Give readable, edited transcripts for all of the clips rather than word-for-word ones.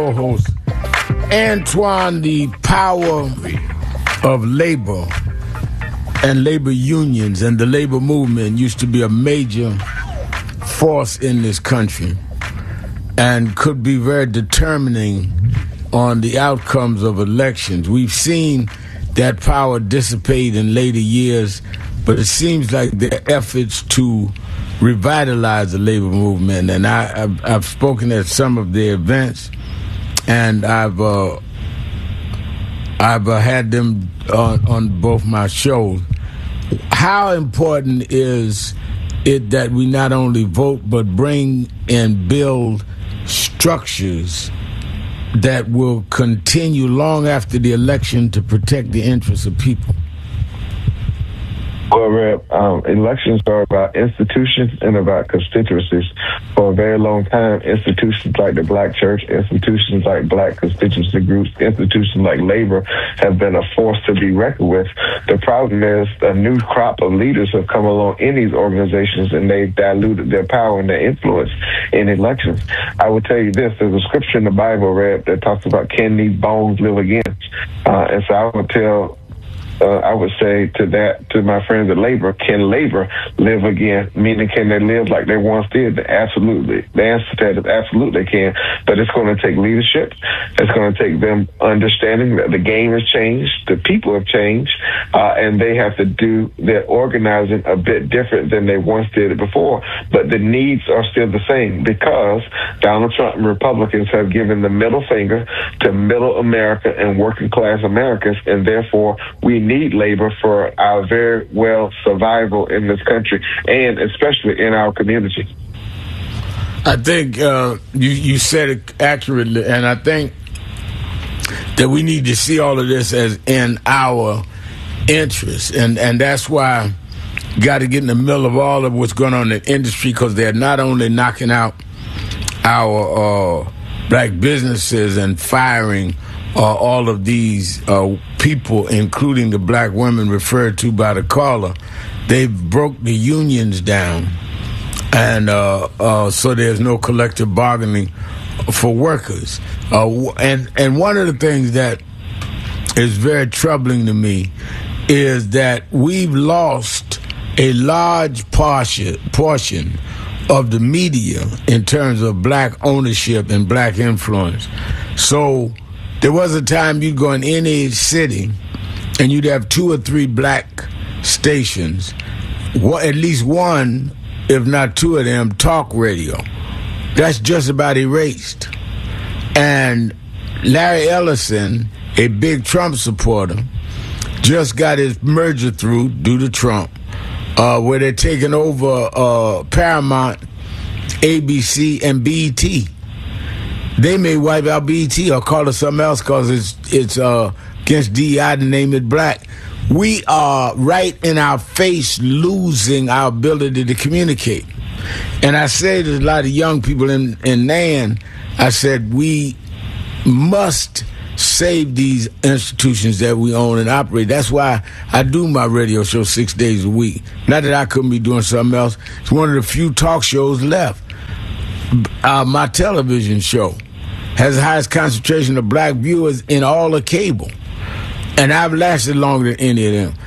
co-host. Antoine, the power of labor and labor unions and the labor movement used to be a major force in this country and could be very determining on the outcomes of elections. We've seen that power dissipate in later years, but it seems like their efforts to revitalize the labor movement, and I've spoken at some of their events, and I've had them on both my shows. How important is it that we not only vote but bring and build structures that will continue long after the election to protect the interests of people? Well, Rep, elections are about institutions and about constituencies. For a very long time, institutions like the Black Church, institutions like Black constituency groups, institutions like labor have been a force to be reckoned with. The problem is a new crop of leaders have come along in these organizations, and they've diluted their power and their influence in elections. I would tell you this, there's a scripture in the Bible, Rep, that talks about, can these bones live again? And so I would say to my friends at labor, can labor live again? Meaning, can they live like they once did? Absolutely. The answer to that is absolutely they can. But it's going to take leadership. It's going to take them understanding that the game has changed, the people have changed, and they have to do their organizing a bit different than they once did it before. But the needs are still the same because Donald Trump and Republicans have given the middle finger to middle America and working class Americans, and therefore we need labor for our very well survival in this country and especially in our community. I think you said it accurately, and I think that we need to see all of this as in our interest, and that's why you got to get in the middle of all of what's going on in the industry, because they're not only knocking out our black businesses and firing all of these people, including the black women referred to by the caller. They've broke the unions down, and so there's no collective bargaining for workers. And one of the things that is very troubling to me is that we've lost a large portion of the media in terms of black ownership and black influence. So there was a time you'd go in any city and you'd have 2 or 3 black stations, at least one, if not 2 of them, talk radio. That's just about erased. And Larry Ellison, a big Trump supporter, just got his merger through due to Trump, where they're taking over Paramount, ABC, and BET. They may wipe out BET or call it something else because it's against DEI to name it black. We are right in our face losing our ability to communicate. And I say to a lot of young people in NAN, I said, we must save these institutions that we own and operate. That's why I do my radio show 6 days a week. Not that I couldn't be doing something else. It's one of the few talk shows left. My television show has the highest concentration of black viewers in all of cable, and I've lasted longer than any of them.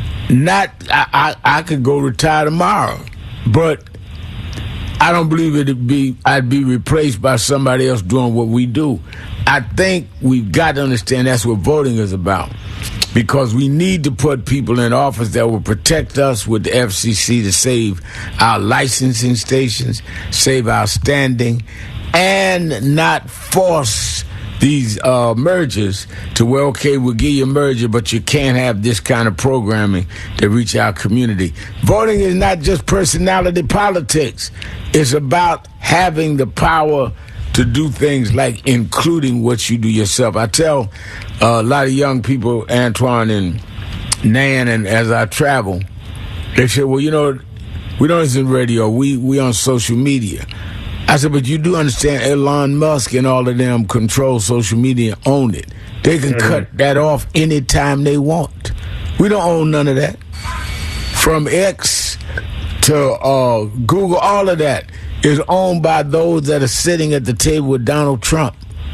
I could go retire tomorrow, but I don't believe I'd be replaced by somebody else doing what we do. I think we've got to understand that's what voting is about, because we need to put people in office that will protect us with the FCC to save our licensing stations, save our standing, and not force these mergers to where, okay, we'll give you a merger, but you can't have this kind of programming to reach our community. Voting is not just personality politics. It's about having the power to do things like including what you do yourself. I tell a lot of young people, Antoine and Nan, and as I travel, they say, well, you know, we don't listen to radio, we on social media. I said, but you do understand Elon Musk and all of them control social media and own it. They can cut that off anytime they want. We don't own none of that. From X to Google, all of that is owned by those that are sitting at the table with Donald Trump.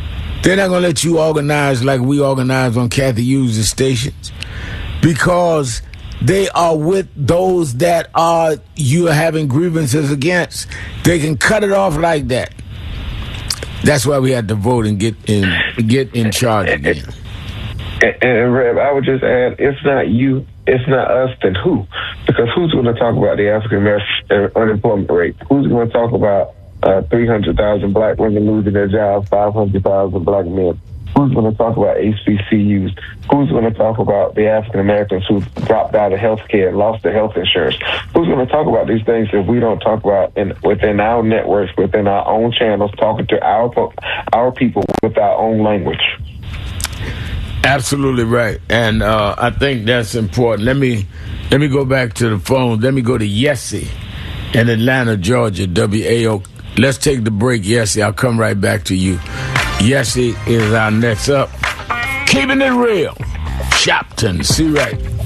They're not going to let you organize like we organize on Kathy Hughes' stations, because they are with those that are you are having grievances against. They can cut it off like that. That's why we had to vote and get in charge again. And Rev, I would just add, it's not you, it's not us, then who? Because who's going to talk about the African American unemployment rate? Who's going to talk about 300,000 black women losing their jobs, 500,000 black men? Who's going to talk about HBCUs? Who's going to talk about the African Americans who dropped out of health care and lost their health insurance? Who's going to talk about these things if we don't talk about within our networks, within our own channels, talking to our people with our own language? Absolutely right, and I think that's important. Let me go back to the phone. Let me go to Yessie in Atlanta, Georgia, WAO. Let's take the break, Yessie. I'll come right back to you. Yessie is our next up. Keeping it real. Shopton. See right.